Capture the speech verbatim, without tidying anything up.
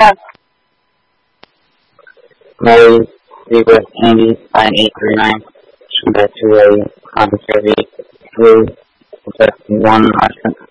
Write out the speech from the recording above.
Mary Rebus Andy nine eight three nine. She got to a Honda Chevy Blue. Just one Austin